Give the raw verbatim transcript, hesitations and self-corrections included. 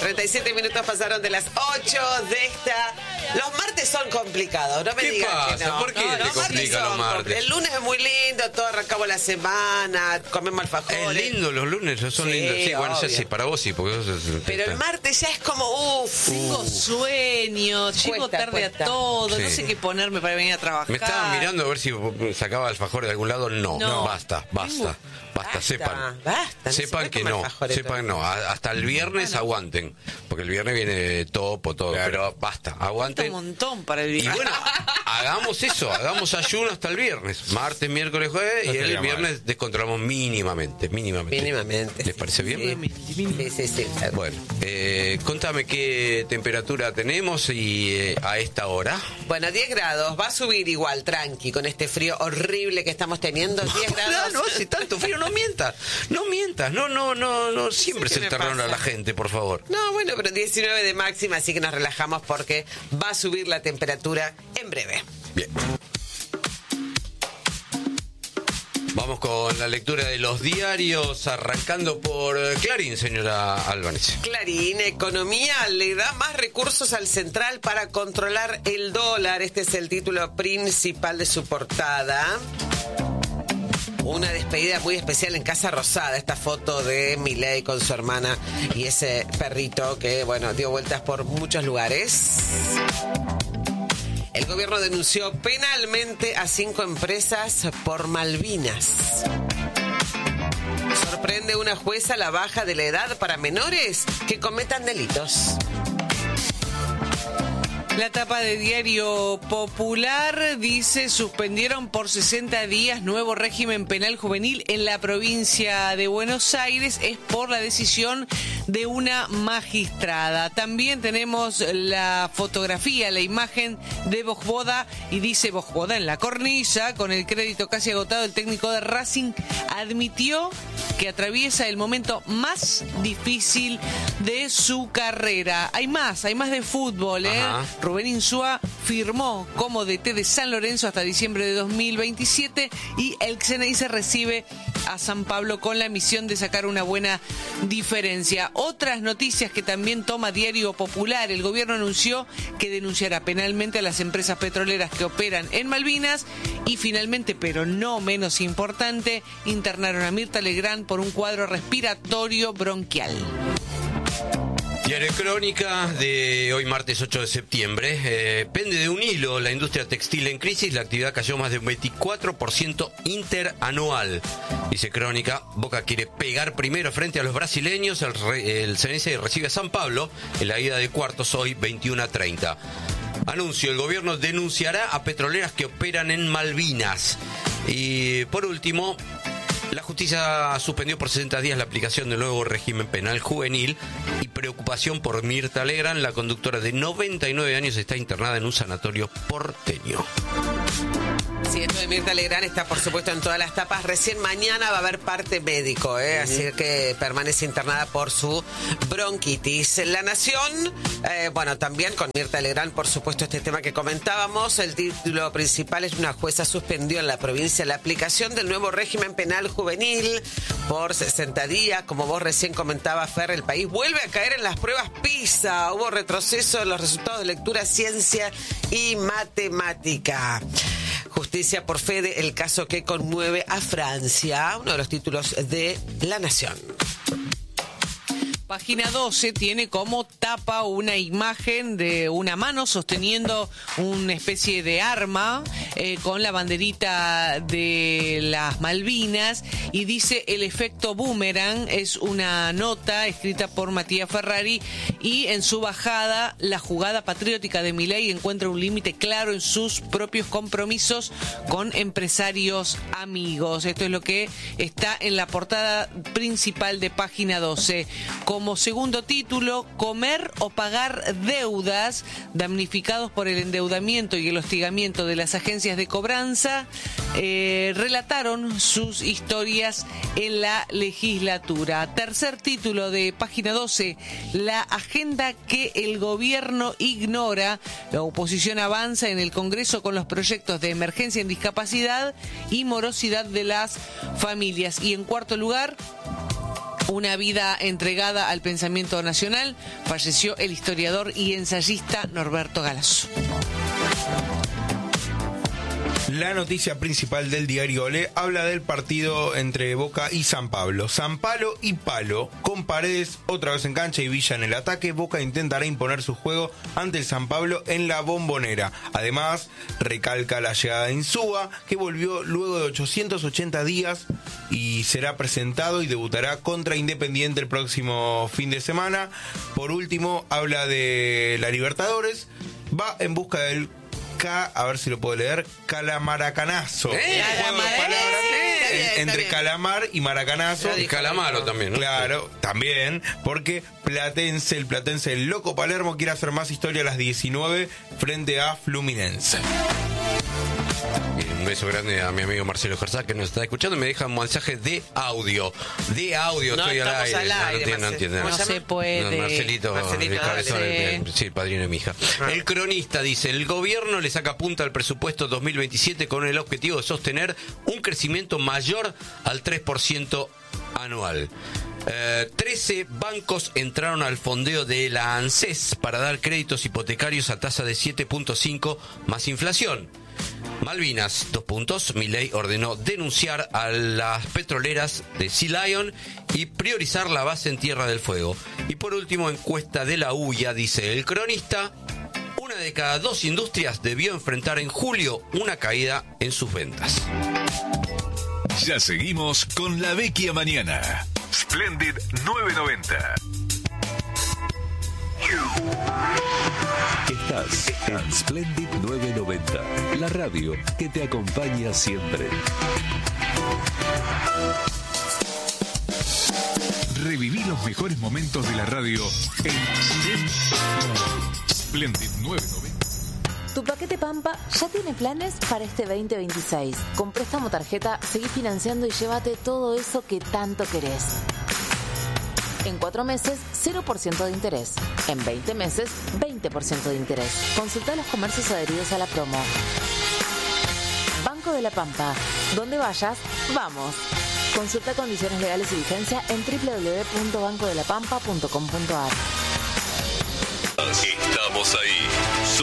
treinta y siete minutos pasaron de las ocho de esta... Los martes son complicados, no me ¿Qué digan pasa? que no. ¿Por qué no, te los complican los son martes? compl- El lunes es muy lindo, todo arrancamos la semana, comemos alfajores. Es lindo, los lunes son Sí, lindos. Sí, bueno, ya obvio. sí, para vos sí, porque vos... Pero el martes ya es como, uff. Tengo sueño, llego Cuesta, tarde cuesta. a todo, Sí. no sé qué ponerme para venir a trabajar. Me estaban mirando a ver si sacaba alfajores de algún lado. No, No. basta, basta. Tengo- Basta, Basta, sepan. basta, no se sepan puede que comer no, alfajores sepan todo. no. A- Hasta el viernes aguanten. Porque el viernes viene topo, todo. Pero basta, Falta aguanten. un montón para el Y viernes. bueno, hagamos eso, hagamos ayuno hasta el viernes. Martes, miércoles, jueves. No y el estaría viernes mal. descontrolamos mínimamente, mínimamente. Mínimamente. ¿Les sí. parece bien? Sí, sí, sí. Bueno, eh, contame qué temperatura tenemos y eh, a esta hora. Bueno, diez grados, va a subir igual, tranqui, con este frío horrible que estamos teniendo. diez grados. No, no hace tanto frío, no mientas. No mientas, no, no, no, no siempre ¿qué se me terrona a pasa? la gente, por favor. No, bueno, pero diecinueve de máxima, así que nos relajamos porque va a subir la temperatura en breve. Bien. Vamos con la lectura de los diarios, arrancando por eh, Clarín, señora Álvarez. Clarín, Economía le da más recursos al central para controlar el dólar. Este es el título principal de su portada. Una despedida muy especial en Casa Rosada, esta foto de Milei con su hermana y ese perrito que, bueno, dio vueltas por muchos lugares. El gobierno denunció penalmente a cinco empresas por Malvinas. Sorprende una jueza la baja de la edad para menores que cometan delitos. La tapa de Diario Popular dice: suspendieron por sesenta días nuevo régimen penal juvenil en la provincia de Buenos Aires. Es por la decisión de una magistrada. También tenemos la fotografía, la imagen de Bojboda, y dice Bojboda en la cornisa, con el crédito casi agotado. El técnico de Racing admitió que atraviesa el momento más difícil de su carrera. Hay más, hay más de fútbol, ¿eh? Ajá. Rubén Insúa firmó como D T de San Lorenzo hasta diciembre de dos mil veintisiete y el Xeneize recibe a San Pablo con la misión de sacar una buena diferencia. Otras noticias que también toma Diario Popular: el gobierno anunció que denunciará penalmente a las empresas petroleras que operan en Malvinas y finalmente, pero no menos importante, internaron a Mirta Legrand por un cuadro respiratorio bronquial. Diario Crónica de hoy martes ocho de septiembre. Eh, pende de un hilo la industria textil en crisis. La actividad cayó más de un veinticuatro por ciento interanual. Dice Crónica, Boca quiere pegar primero frente a los brasileños. El, re, el Xeneize recibe a San Pablo en la ida de cuartos hoy veintiuno a treinta. Anuncio, el gobierno denunciará a petroleras que operan en Malvinas. Y por último, la justicia suspendió por sesenta días la aplicación del nuevo régimen penal juvenil y preocupación por Mirta Legrand. La conductora de noventa y nueve años está internada en un sanatorio porteño. Sí, esto de Mirta Legrand está, por supuesto, en todas las tapas. Recién mañana va a haber parte médico, ¿eh? Así que permanece internada por su bronquitis. La Nación, eh, bueno, también con Mirta Legrand, por supuesto, este tema que comentábamos. El título principal es: una jueza suspendió en la provincia la aplicación del nuevo régimen penal juvenil por sesenta días. Como vos recién comentabas, Fer, el país vuelve a caer en las pruebas PISA. Hubo retroceso en los resultados de lectura, ciencia y matemática. Justicia por Fede, el caso que conmueve a Francia, uno de los títulos de La Nación. Página doce tiene como tapa una imagen de una mano sosteniendo una especie de arma eh, con la banderita de las Malvinas y dice: el efecto boomerang. Es una nota escrita por Matías Ferrari y en su bajada: la jugada patriótica de Milei encuentra un límite claro en sus propios compromisos con empresarios amigos. Esto es lo que está en la portada principal de Página doce. Como segundo título, comer o pagar deudas. Damnificados por el endeudamiento y el hostigamiento de las agencias de cobranza, eh, relataron sus historias en la legislatura. Tercer título de Página doce, la agenda que el gobierno ignora. La oposición avanza en el Congreso con los proyectos de emergencia en discapacidad y morosidad de las familias. Y en cuarto lugar, Una vida entregada al pensamiento nacional, falleció el historiador y ensayista Norberto Galasso. La noticia principal del diario Olé habla del partido entre Boca y San Pablo. San Palo y Palo, con Paredes otra vez en cancha y Villa en el ataque. Boca intentará imponer su juego ante el San Pablo en la Bombonera. Además, recalca la llegada de Insúa, que volvió luego de ochocientos ochenta días y será presentado y debutará contra Independiente el próximo fin de semana. Por último, habla de la Libertadores. Va en busca del K, a ver si lo puedo leer, Calamaracanazo. ¿Eh? Un juego de palabras Está bien, está entre bien. calamar y maracanazo. Y Calamaro también, ¿no? Claro, también, porque Platense, el Platense, el Loco Palermo quiere hacer más historia a las diecinueve frente a Fluminense. Y un beso grande a mi amigo Marcelo Gersá, que nos está escuchando y me deja un mensaje de audio. De audio, No, estoy al estamos aire. al No, aire, no entiende, no Marcelo. entiende. ¿Cómo No se se llama? puede. No, Marcelito, Marcelito, el cabezón, dale. el- el- sí, padrino de mi hija. Ah. El cronista dice, el gobierno le saca punta al presupuesto dos mil veintisiete con el objetivo de sostener un crecimiento mayor al tres por ciento anual. Eh, trece bancos entraron al fondeo de la ANSES para dar créditos hipotecarios a tasa de siete punto cinco más inflación. Malvinas, dos puntos. Milei ordenó denunciar a las petroleras de Sea Lion y priorizar la base en Tierra del Fuego. Y por último, encuesta de la U I A, dice el cronista, una de cada dos industrias debió enfrentar en julio una caída en sus ventas. Ya seguimos con La Vecchia Mañana. Splendid nueve noventa. Estás en Splendid nueve noventa, la radio que te acompaña siempre. Reviví los mejores momentos de la radio en Splendid nueve noventa. Tu paquete Pampa ya tiene planes para este veinte veintiséis. Con préstamo tarjeta, seguí financiando y llévate todo eso que tanto querés. En cuatro meses, cero por ciento de interés. En veinte meses, veinte por ciento de interés. Consulta los comercios adheridos a la promo. Banco de la Pampa. Donde vayas, vamos. Consulta condiciones legales y vigencia en doble u doble u doble u punto banco de la pampa punto com punto a r. Estamos ahí.